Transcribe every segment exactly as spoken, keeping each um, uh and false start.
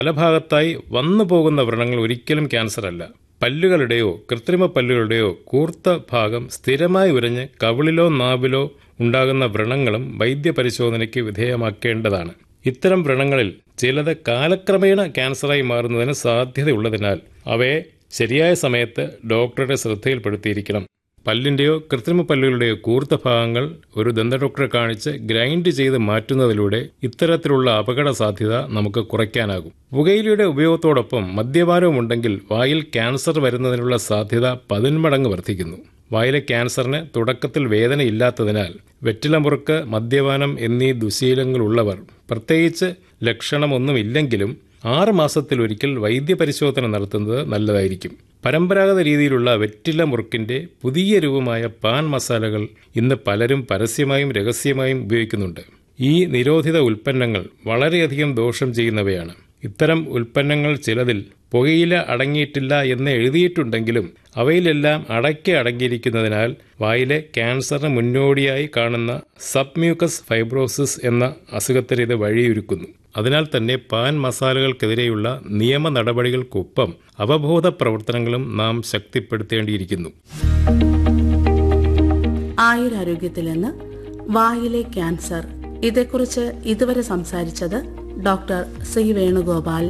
തലഭാഗത്തായി വന്നു പോകുന്ന വ്രണങ്ങൾ ഒരിക്കലും ക്യാൻസർ അല്ല. പല്ലുകളുടെയോ കൃത്രിമ പല്ലുകളുടെയോ കൂർത്ത ഭാഗം സ്ഥിരമായി ഉരഞ്ഞ് കവിളിലോ നാവിലോ ഉണ്ടാകുന്ന വ്രണങ്ങളും വൈദ്യപരിശോധനയ്ക്ക് വിധേയമാക്കേണ്ടതാണ്. ഇത്തരം വ്രണങ്ങളിൽ ചിലത് കാലക്രമേണ ക്യാൻസറായി മാറുന്നതിന് സാധ്യതയുള്ളതിനാൽ അവയെ ശരിയായ സമയത്ത് ഡോക്ടറുടെ ശ്രദ്ധയിൽപ്പെടുത്തിയിരിക്കണം. പല്ലിൻ്റെയോ കൃത്രിമ പല്ലുകളുടെയോ കൂർത്ത ഭാഗങ്ങൾ ഒരു ദന്ത ഡോക്ടറെ കാണിച്ച് ഗ്രൈൻഡ് ചെയ്ത് മാറ്റുന്നതിലൂടെ ഇത്തരത്തിലുള്ള അപകട സാധ്യത നമുക്ക് കുറയ്ക്കാനാകും. പുകയിലയുടെ ഉപയോഗത്തോടൊപ്പം മദ്യപാനവും ഉണ്ടെങ്കിൽ വായിൽ ക്യാൻസർ വരുന്നതിനുള്ള സാധ്യത പതിന്മടങ്ങ് വർദ്ധിക്കുന്നു. വായിലെ ക്യാൻസറിന് തുടക്കത്തിൽ വേദനയില്ലാത്തതിനാൽ വെറ്റിലമുറുക്ക്, മദ്യപാനം എന്നീ ദുശീലങ്ങളുള്ളവർ, പ്രത്യേകിച്ച് ലക്ഷണമൊന്നുമില്ലെങ്കിലും ആറ് മാസത്തിലൊരിക്കൽ വൈദ്യപരിശോധന നടത്തുന്നത് നല്ലതായിരിക്കും. പരമ്പരാഗത രീതിയിലുള്ള വെറ്റില മുറുക്കിന്റെ പുതിയ രൂപമായ പാൻ മസാലകൾ ഇന്ന് പലരും പരസ്യമായും രഹസ്യമായും ഉപയോഗിക്കുന്നുണ്ട്. ഈ നിരോധിത ഉൽപ്പന്നങ്ങൾ വളരെയധികം ദോഷം ചെയ്യുന്നവയാണ്. ഇത്തരം ഉൽപ്പന്നങ്ങൾ ചിലതിൽ പുകയില അടങ്ങിയിട്ടില്ല എന്ന് എഴുതിയിട്ടുണ്ടെങ്കിലും അവയിലെല്ലാം അടയ്ക്ക അടങ്ങിയിരിക്കുന്നതിനാൽ വായിലെ ക്യാൻസറിന് മുന്നോടിയായി കാണുന്ന സബ്മ്യൂക്കസ് ഫൈബ്രോസിസ് എന്ന അസുഖത്തിന് ഇത് വഴിയൊരുക്കുന്നു. അതിനാൽ തന്നെ പാൻ മസാലകൾക്കെതിരെയുള്ള നിയമ നടപടികൾക്കൊപ്പം അവബോധ പ്രവർത്തനങ്ങളും നാം ശക്തിപ്പെടുത്തേണ്ടിയിരിക്കുന്നു. ആയുരാരോഗ്യത്തിൽ നിന്ന് വായിലെ ക്യാൻസർ, ഇതേക്കുറിച്ച് ഇതുവരെ സംസാരിച്ചത് doctor C Venugopal.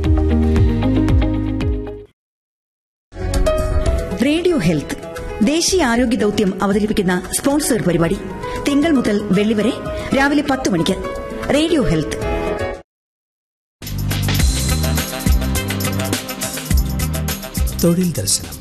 Radio health ദേശീയ ആരോഗ്യ ദൌത്യം അവതരിപ്പിക്കുന്ന സ്പോൺസർ പരിപാടി തിങ്കൾ മുതൽ വെള്ളി വരെ രാവിലെ പത്ത് മണിക്ക്. Radio health. തൊഴിൽ ദർശനം.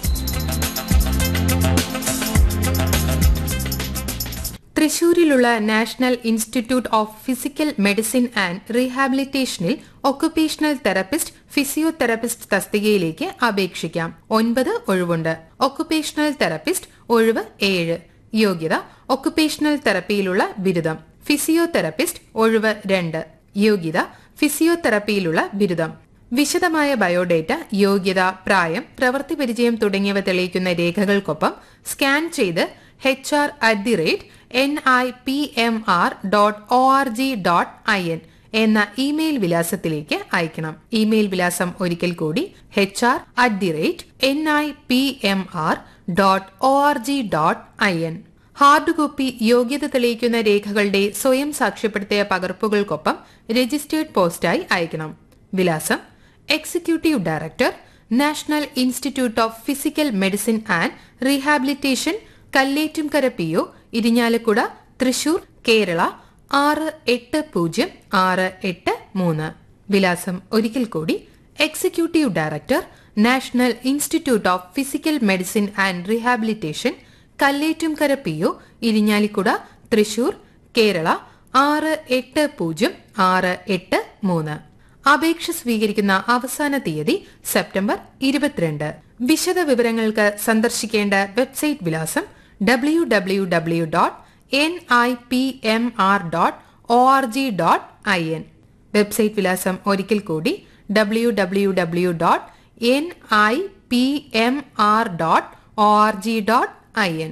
തൃശൂരിലുള്ള national institute of physical medicine and റീഹാബിലിറ്റേഷനിൽ occupational therapist, physiotherapist തസ്തികയിലേക്ക് അപേക്ഷിക്കാം. ഒൻപത് ഒഴിവുണ്ട്. ഒക്കുപേഷണൽ തെറപ്പിസ്റ്റ് ഒഴിവ് ഏഴ്. യോഗ്യത ഒക്കുപേഷണൽ തെറപ്പിയിലുള്ള ബിരുദം. ഫിസിയോതെറപ്പിസ്റ്റ് ഒഴിവ് രണ്ട്. യോഗ്യത ഫിസിയോതെറപ്പിയിലുള്ള ബിരുദം. വിശദമായ ബയോഡേറ്റ, യോഗ്യത, പ്രായം, പ്രവൃത്തി പരിചയം തുടങ്ങിയവ തെളിയിക്കുന്ന രേഖകൾക്കൊപ്പം സ്കാൻ ചെയ്ത് H R at the rate N I P M R dot O R G dot I N എന്ന ഇമെയിൽ വിലാസത്തിലേക്ക് അയക്കണം. ഇമെയിൽ വിലാസം ഒരിക്കൽ കൂടി H R at the rate N I P M R dot O R G dot I N. Hard copy യോഗ്യത തെളിയിക്കുന്ന രേഖകളുടെ സ്വയം സാക്ഷ്യപ്പെടുത്തിയ പകർപ്പുകൾക്കൊപ്പം registered പോസ്റ്റായി അയക്കണം. വിലാസം: executive director, national institute of physical medicine and rehabilitation, Kallettumkara P O, Irinjalakuda, Thrissur, Kerala ആറ് എട്ട് പൂജ്യം ആറ് എട്ട് മൂന്ന്. വിലാസം ഒരിക്കൽ കൂടി: executive director, national institute of physical medicine and rehabilitation, Kallettumkara P O, Irinjalakuda, Thrissur, Kerala ആറ് എട്ട് പൂജ്യം ആറ് എട്ട് മൂന്ന്. അപേക്ഷ സ്വീകരിക്കുന്ന അവസാന തീയതി സെപ്റ്റംബർ ഇരുപത്തിരണ്ട്. വിശദ വിവരങ്ങൾക്ക് സന്ദർശിക്കേണ്ട വെബ്സൈറ്റ് വിലാസം W W W dot N I P M R dot O R G dot I N. Website വിലാസം ഒരിക്കൽ കൂടി W W W dot N I P M R dot O R G dot I N.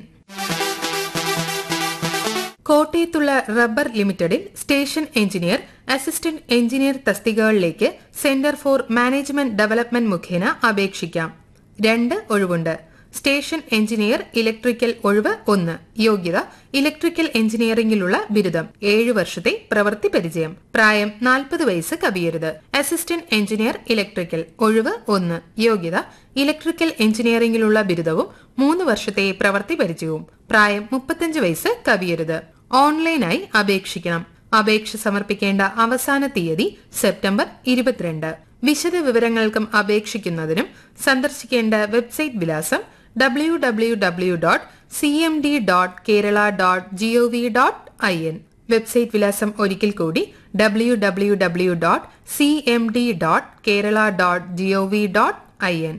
കോട്ടയത്തുള്ള rubber ലിമിറ്റഡിൽ station engineer, assistant engineer തസ്തികകളിലേക്ക് centre for management development മുഖേന അപേക്ഷിക്കാം. രണ്ട് ഒഴിവുണ്ട്. Station engineer electrical ഒഴിവ് ഒന്ന്. യോഗ്യത ഇലക്ട്രിക്കൽ എഞ്ചിനീയറിംഗിലുള്ള ബിരുദം. ഏഴു വർഷത്തെ പ്രവൃത്തി പരിചയം. പ്രായം നാൽപ്പത് വയസ്സ് കവിയരുത്. അസിസ്റ്റന്റ് എഞ്ചിനീയർ ഇലക്ട്രിക്കൽ ഒഴിവ് ഒന്ന്. യോഗ്യത ഇലക്ട്രിക്കൽ എഞ്ചിനീയറിംഗിലുള്ള ബിരുദവും മൂന്ന് വർഷത്തെ പ്രവൃത്തി പരിചയവും. പ്രായം മുപ്പത്തഞ്ച് വയസ്സ് കവിയരുത്. ഓൺലൈനായി അപേക്ഷിക്കണം. അപേക്ഷ സമർപ്പിക്കേണ്ട അവസാന തീയതി സെപ്റ്റംബർ ഇരുപത്തിരണ്ട്. വിശദ വിവരങ്ങൾക്കും അപേക്ഷിക്കുന്നതിനും സന്ദർശിക്കേണ്ട വെബ്സൈറ്റ് വിലാസം W W W dot C M D dot Kerala dot G O V dot I N. Website വിലാസം ഒരിക്കൽ കൂടി W W W dot C M D dot Kerala dot G O V dot I N.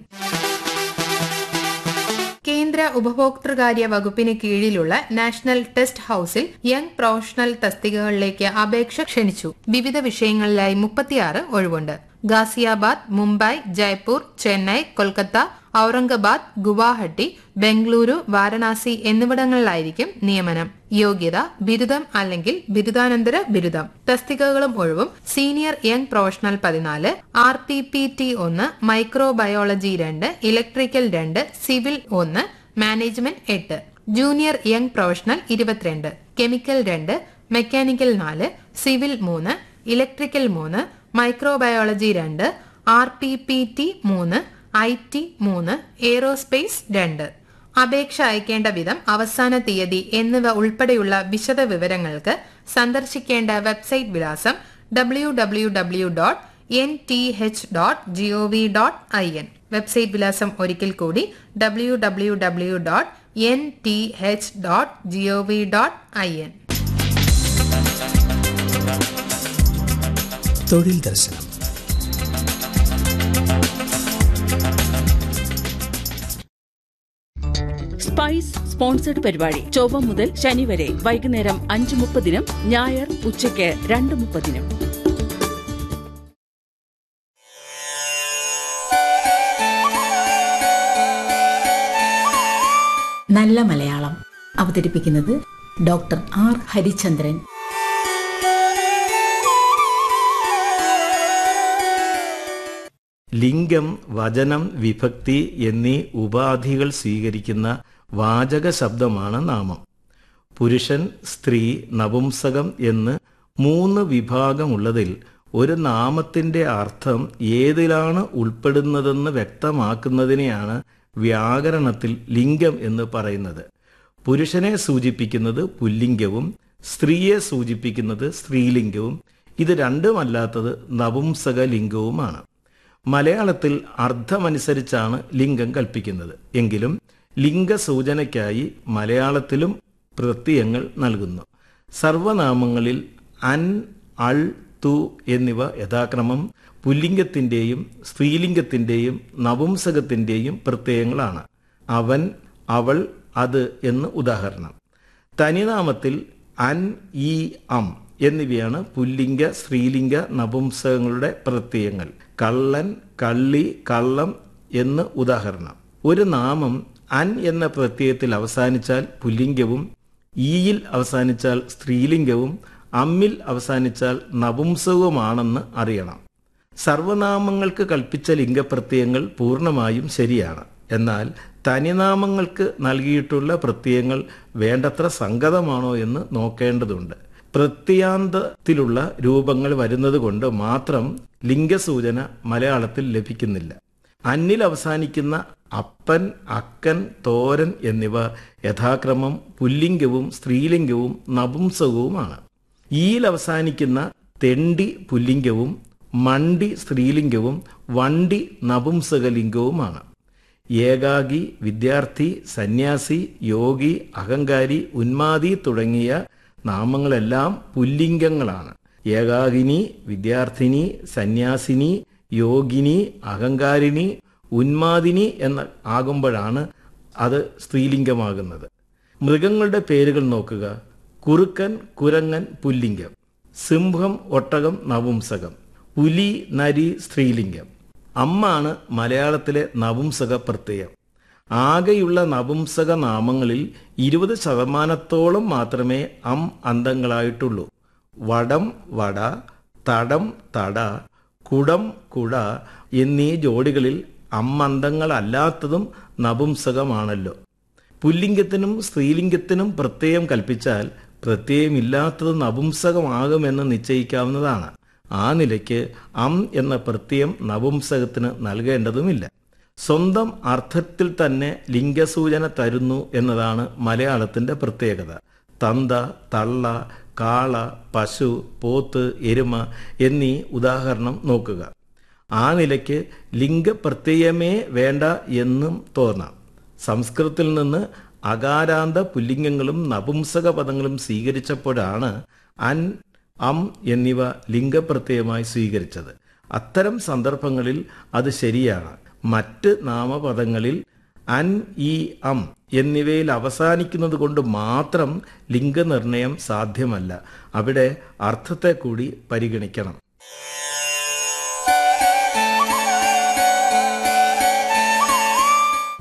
കേന്ദ്ര ഉപഭോക്തൃകാര്യ വകുപ്പിന് കീഴിലുള്ള national test ഹൌസിൽ young professional തസ്തികകളിലേക്ക് അപേക്ഷ ക്ഷണിച്ചു. വിവിധ വിഷയങ്ങളിലായി മുപ്പത്തിയാറ് ഒഴിവുണ്ട്. ഗാസിയാബാദ്, മുംബൈ, ജയ്പൂർ, ചെന്നൈ, കൊൽക്കത്ത, ഔറംഗാബാദ്, ഗുവാഹട്ടി, ബംഗളൂരു, വാരണാസി എന്നിവിടങ്ങളിലായിരിക്കും നിയമനം. യോഗ്യത ബിരുദം അല്ലെങ്കിൽ ബിരുദാനന്തര ബിരുദം. തസ്തികകളും ഒഴിവും സീനിയർ യങ് പ്രൊഫഷണൽ പതിനാല്, ആർ പി പി ടി ഒന്ന്, മൈക്രോബയോളജി രണ്ട്, ഇലക്ട്രിക്കൽ രണ്ട്, സിവിൽ ഒന്ന്, മാനേജ്മെന്റ് എട്ട്. ജൂനിയർ യങ് പ്രൊഫഷണൽ ഇരുപത്തിരണ്ട്, കെമിക്കൽ രണ്ട്, മെക്കാനിക്കൽ നാല്, സിവിൽ മൂന്ന്, ഇലക്ട്രിക്കൽ മൂന്ന്, മൈക്രോബയോളജി രണ്ട്, ആർ പി പി ടി മൂന്ന്, ഐ ടി മൂന്ന്, എയ്റോസ്പേസ് രണ്ട്. അപേക്ഷ അയക്കേണ്ട വിധം, അവസാന തീയതി എന്നിവ ഉൾപ്പെടെയുള്ള വിശദ വിവരങ്ങൾക്ക് സന്ദർശിക്കേണ്ട വെബ്സൈറ്റ് വിലാസം W W W dot N T H dot G O V dot I N. Website വിലാസം ഒരിക്കൽ കൂടി W W W dot N T H dot G O V dot I N. തൊഴിൽ ദർശനം. സ്പൈസ് സ്പോൺസർഡ് പരിപാടി ചൊവ്വ മുതൽ ശനി വരെ വൈകുന്നേരം അഞ്ച് മുപ്പതിനും ഞായർ ഉച്ചയ്ക്ക് രണ്ട് മുപ്പതിനും. നല്ല മലയാളം അവതരിപ്പിക്കുന്നത് ഡോക്ടർ ആർ ഹരിചന്ദ്രൻ. ലിംഗം, വചനം, വിഭക്തി എന്നീ ഉപാധികൾ സ്വീകരിക്കുന്ന വാചക ശബ്ദമാണ് നാമം. പുരുഷൻ, സ്ത്രീ, നപുംസകം എന്ന് മൂന്ന് വിഭാഗമുള്ളതിൽ ഒരു നാമത്തിന്റെ അർത്ഥം ഏതിലാണ് ഉൾപ്പെടുന്നതെന്ന് വ്യക്തമാക്കുന്നതിനെയാണ് വ്യാകരണത്തിൽ ലിംഗം എന്ന് പറയുന്നത്. പുരുഷനെ സൂചിപ്പിക്കുന്നത് പുല്ലിംഗവും സ്ത്രീയെ സൂചിപ്പിക്കുന്നത് സ്ത്രീലിംഗവും, ഇത് രണ്ടുമല്ലാത്തത് നപുംസക ലിംഗവുമാണ്. മലയാളത്തിൽ അർത്ഥമനുസരിച്ചാണ് ലിംഗം കൽപ്പിക്കുന്നത്. എങ്കിലും ലിംഗസൂചനയ്ക്കായി മലയാളത്തിലും പ്രത്യയങ്ങൾ നൽകുന്നു. സർവനാമങ്ങളിൽ അൻ, അൾ, തു എന്നിവ യഥാക്രമം പുല്ലിംഗത്തിൻ്റെയും സ്ത്രീലിംഗത്തിൻ്റെയും നപുംസകത്തിൻ്റെയും പ്രത്യയങ്ങളാണ്. അവൻ, അവൾ, അത് എന്ന് ഉദാഹരണം. തനിനാമത്തിൽ അൻ, ഈ, അം എന്നിവയാണ് പുല്ലിംഗ, സ്ത്രീലിംഗ, നപുംസകങ്ങളുടെ പ്രത്യയങ്ങൾ. കള്ളൻ, കള്ളി, കള്ളം എന്ന് ഉദാഹരണം. ഒരു നാമം അൻ എന്ന പ്രത്യയത്തിൽ അവസാനിച്ചാൽ പുല്ലിംഗവും, ഈയിൽ അവസാനിച്ചാൽ സ്ത്രീലിംഗവും, അമ്മിൽ അവസാനിച്ചാൽ നപുംസകവുമാണെന്ന് അറിയണം. സർവനാമങ്ങൾക്ക് കൽപ്പിച്ച ലിംഗപ്രത്യയങ്ങൾ പൂർണ്ണമായും ശരിയാണ്. എന്നാൽ തനിനാമങ്ങൾക്ക് നൽകിയിട്ടുള്ള പ്രത്യയങ്ങൾ വേണ്ടത്ര സംഗതമാണോ എന്ന് നോക്കേണ്ടതുണ്ട്. പ്രത്യയാന്തത്തിലുള്ള രൂപങ്ങൾ വരുന്നത് കൊണ്ട് മാത്രം ലിംഗസൂചന മലയാളത്തിൽ ലഭിക്കുന്നില്ല. അന്നിൽ അവസാനിക്കുന്ന അപ്പൻ, അക്കൻ, തോരൻ എന്നിവ യഥാക്രമം പുല്ലിംഗവും സ്ത്രീലിംഗവും നപുംസകവുമാണ്. ഈയിൽ അവസാനിക്കുന്ന തെണ്ടി പുല്ലിംഗവും മണ്ടി സ്ത്രീലിംഗവും വണ്ടി നപുംസകലിംഗവുമാണ്. ഏകാഗി, വിദ്യാർത്ഥി, സന്യാസി, യോഗി, അഹങ്കാരി, ഉന്മാദി തുടങ്ങിയ നാമങ്ങളെല്ലാം പുല്ലിംഗങ്ങളാണ്. ഏകാകിനി, വിദ്യാർത്ഥിനി, സന്യാസിനി, യോഗിനി, അഹങ്കാരിണി, ഉന്മാദിനി എന്ന ആകുമ്പോഴാണ് അത് സ്ത്രീലിംഗമാകുന്നത്. മൃഗങ്ങളുടെ പേരുകൾ നോക്കുക. കുറുക്കൻ, കുരങ്ങൻ പുല്ലിംഗം. സിംഹം, ഒട്ടകം നപുംസകം. പുലി, നരി സ്ത്രീലിംഗം. അമ്മാണ് മലയാളത്തിലെ നപുംസക പ്രത്യയം. ആകെയുള്ള നപുംസക നാമങ്ങളിൽ ഇരുപത് ശതമാനത്തോളം മാത്രമേ അം അന്തങ്ങളായിട്ടുള്ളൂ. വടം, വട, തടം, തട, കുടം, കുട എന്നീ ജോഡികളിൽ അമ്മന്തങ്ങളല്ലാത്തതും നപുംസകമാണല്ലോ. പുല്ലിംഗത്തിനും സ്ത്രീലിംഗത്തിനും പ്രത്യയം കൽപ്പിച്ചാൽ പ്രത്യയമില്ലാത്തത് നപുംസകമാകുമെന്ന് നിശ്ചയിക്കാവുന്നതാണ്. ആ നിലയ്ക്ക് അം എന്ന പ്രത്യയം നപുംസകത്തിന് നൽകേണ്ടതുമില്ല. സ്വന്തം അർത്ഥത്തിൽ തന്നെ ലിംഗസൂചന തരുന്നു എന്നതാണ് മലയാളത്തിന്റെ പ്രത്യേകത. തന്ത, തള്ള, കാള, പശു, പോത്ത്, എരുമ എന്നീ ഉദാഹരണം നോക്കുക. ആ നിലയ്ക്ക് ലിംഗപ്രത്യയമേ വേണ്ട എന്നും തോന്നാം. സംസ്കൃതത്തിൽ നിന്ന് അകാരാന്ത പുല്ലിംഗങ്ങളും നപുംസക പദങ്ങളും സ്വീകരിച്ചപ്പോഴാണ് അൻ, അം എന്നിവ ലിംഗപ്രത്യയമായി സ്വീകരിച്ചത്. അത്തരം സന്ദർഭങ്ങളിൽ അത് ശരിയാണ്. മറ്റ് നാമപദങ്ങളിൽ അൻ, ഈ, അം എന്നിവയിൽ അവസാനിക്കുന്നത് കൊണ്ട് മാത്രം ലിംഗനിർണയം സാധ്യമല്ല. അവിടെ അർത്ഥത്തെ കൂടി പരിഗണിക്കണം.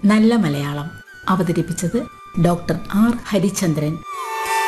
നല്ല മലയാളം അവതരിപ്പിച്ചത് ഡോക്ടർ ആർ ഹരിചന്ദ്രൻ.